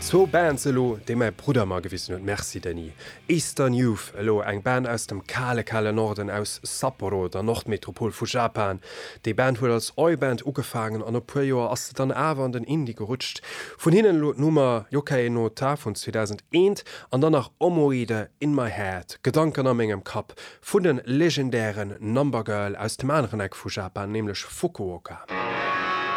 Zwo Bands elo, de mein Bruder mal gewissen und merci Danny. Eastern Youth elo eng Band aus dem kale Norden aus Sapporo, der Nordmetropol vu Japan. Die Band wurde als Oi-Band ugefangen an paar Joer ass dann awer an den Indie gerutscht. Von hinnen lo Nummer Yokai no Ta von 2001 an dann nach Omoide in my head, Gedanken am engem Kap vun den legendären Number Girl aus dem anderen Eck vu Japan, nämlich Fukuoka.